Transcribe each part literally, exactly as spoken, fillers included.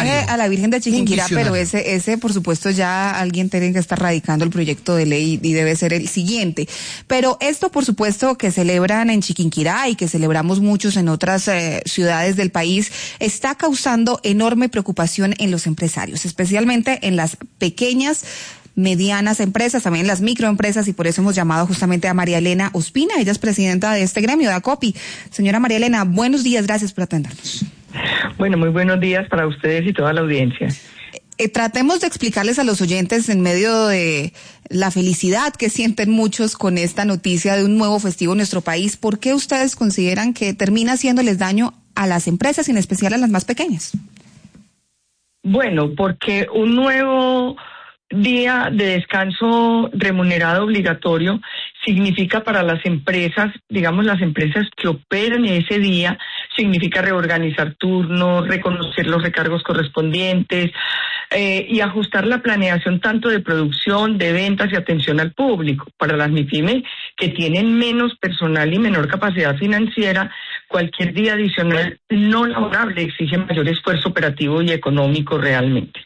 homenaje a la Virgen de Chiquinquirá, pero ese, ese, por supuesto, ya alguien tiene que estar radicando el proyecto de ley y debe ser el siguiente. Pero esto, por supuesto, que celebran en Chiquinquirá y que celebramos muchos en otras eh, ciudades del país, está causando enorme preocupación en los empresarios, especialmente en las pequeñas, medianas empresas, también las microempresas, y por eso hemos llamado justamente a María Elena Ospina. Ella es presidenta de este gremio, de ACOPI. Señora María Elena, buenos días, gracias por atendernos. Bueno, muy buenos días para ustedes y toda la audiencia. Eh, tratemos de explicarles a los oyentes, en medio de la felicidad que sienten muchos con esta noticia de un nuevo festivo en nuestro país, ¿por qué ustedes consideran que termina haciéndoles daño a las empresas y en especial a las más pequeñas? Bueno, porque un nuevo día de descanso remunerado obligatorio significa para las empresas, digamos las empresas que operan ese día, significa reorganizar turnos, reconocer los recargos correspondientes eh, y ajustar la planeación tanto de producción, de ventas y atención al público. Para las MIPYME que tienen menos personal y menor capacidad financiera, cualquier día adicional no laborable exige mayor esfuerzo operativo y económico realmente.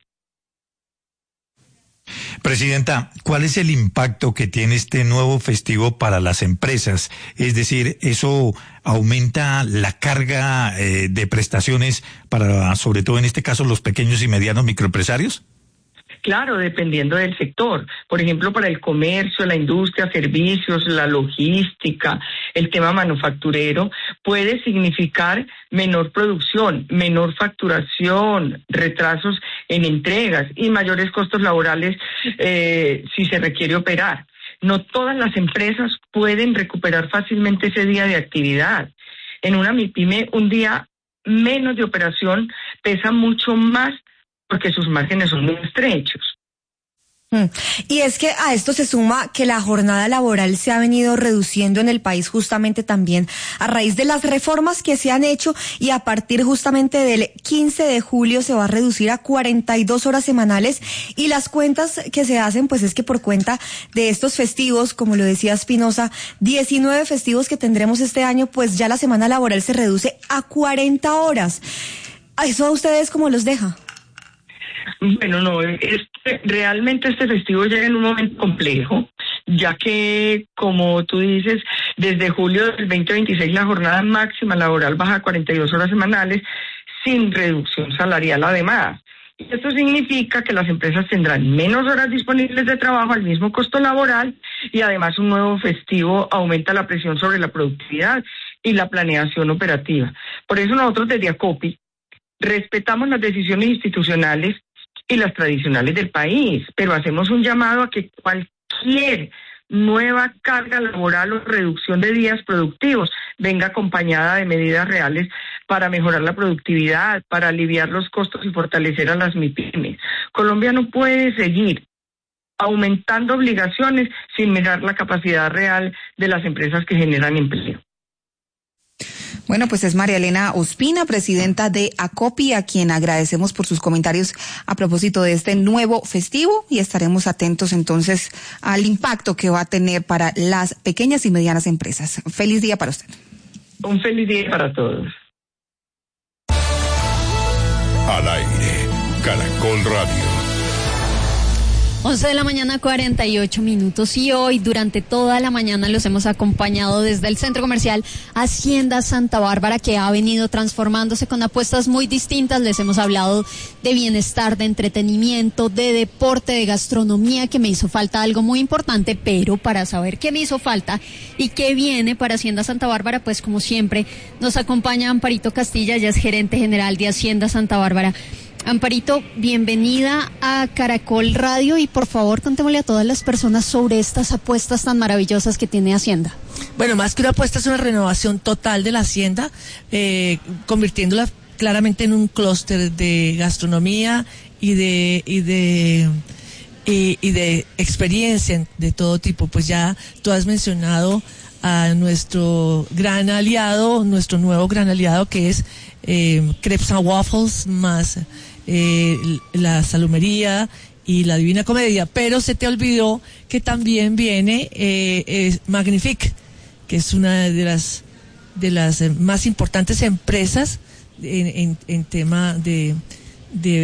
Presidenta, ¿cuál es el impacto que tiene este nuevo festivo para las empresas? Es decir, ¿eso aumenta la carga eh, de prestaciones para, sobre todo en este caso, los pequeños y medianos microempresarios? Claro, dependiendo del sector. Por ejemplo, para el comercio, la industria, servicios, la logística, el tema manufacturero, puede significar menor producción, menor facturación, retrasos en entregas y mayores costos laborales eh, si se requiere operar. No todas las empresas pueden recuperar fácilmente ese día de actividad. En una MIPYME, un día menos de operación pesa mucho más porque sus márgenes son muy estrechos. Y es que a esto se suma que la jornada laboral se ha venido reduciendo en el país justamente también a raíz de las reformas que se han hecho, y a partir justamente del quince de julio se va a reducir a cuarenta y dos horas semanales, y las cuentas que se hacen pues es que por cuenta de estos festivos, como lo decía Espinosa, diecinueve festivos que tendremos este año, pues ya la semana laboral se reduce a cuarenta horas. ¿A eso a ustedes cómo los deja? Bueno, no, este, realmente este festivo llega en un momento complejo, ya que, como tú dices, desde julio del veinte veintiséis la jornada máxima laboral baja a cuarenta y dos horas semanales sin reducción salarial además. Y esto significa que las empresas tendrán menos horas disponibles de trabajo al mismo costo laboral, y además un nuevo festivo aumenta la presión sobre la productividad y la planeación operativa. Por eso nosotros desde ACOPI respetamos las decisiones institucionales y las tradicionales del país, pero hacemos un llamado a que cualquier nueva carga laboral o reducción de días productivos venga acompañada de medidas reales para mejorar la productividad, para aliviar los costos y fortalecer a las MIPYMES. Colombia no puede seguir aumentando obligaciones sin mirar la capacidad real de las empresas que generan empleo. Bueno, pues es María Elena Ospina, presidenta de ACOPI, a quien agradecemos por sus comentarios a propósito de este nuevo festivo, y estaremos atentos entonces al impacto que va a tener para las pequeñas y medianas empresas. Feliz día para usted. Un feliz día para todos. Al aire, Caracol Radio. once de la mañana, cuarenta y ocho minutos, y hoy durante toda la mañana los hemos acompañado desde el centro comercial Hacienda Santa Bárbara, que ha venido transformándose con apuestas muy distintas. Les hemos hablado de bienestar, de entretenimiento, de deporte, de gastronomía, que me hizo falta algo muy importante, pero para saber qué me hizo falta y qué viene para Hacienda Santa Bárbara, pues como siempre nos acompaña Amparito Castilla, ella es gerente general de Hacienda Santa Bárbara. Amparito, bienvenida a Caracol Radio, y por favor contémosle a todas las personas sobre estas apuestas tan maravillosas que tiene Hacienda. Bueno, más que una apuesta, es una renovación total de la Hacienda, eh, convirtiéndola claramente en un clúster de gastronomía y de y de y, y de experiencia de todo tipo. Pues ya tú has mencionado a nuestro gran aliado, nuestro nuevo gran aliado, que es eh, Crepes and Waffles, más eh, la salumería y la Divina Comedia, pero se te olvidó que también viene eh, eh, Magnifique, que es una de las de las más importantes empresas en, en, en tema de, de